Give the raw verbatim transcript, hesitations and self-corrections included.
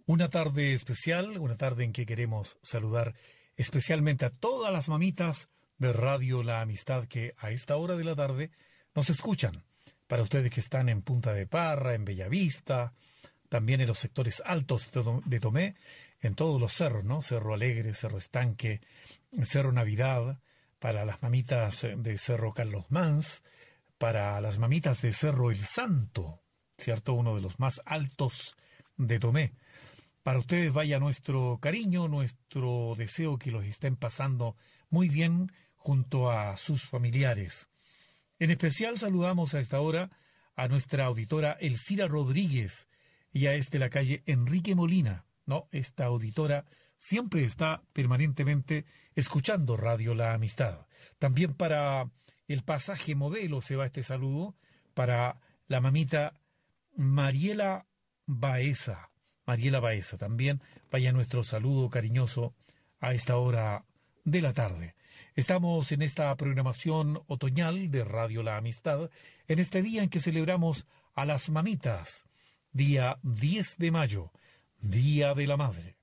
Una tarde especial, una tarde en que queremos saludar especialmente a todas las mamitas de Radio La Amistad que a esta hora de la tarde nos escuchan. Para ustedes que están en Punta de Parra, en Bellavista, también en los sectores altos de Tomé, en todos los cerros, ¿no? Cerro Alegre, Cerro Estanque, Cerro Navidad, para las mamitas de Cerro Carlos Mans, para las mamitas de Cerro El Santo, ¿cierto? Uno de los más altos de Tomé. Para ustedes vaya nuestro cariño, nuestro deseo que los estén pasando muy bien junto a sus familiares. En especial saludamos a esta hora a nuestra auditora Elcira Rodríguez. Ella es de la calle Enrique Molina. No, esta auditora siempre está permanentemente escuchando Radio La Amistad. También para el pasaje modelo se va este saludo para la mamita Mariela Baeza. Mariela Baeza, también vaya nuestro saludo cariñoso a esta hora de la tarde. Estamos en esta programación otoñal de Radio La Amistad, en este día en que celebramos a las mamitas, día diez de mayo, Día de la Madre.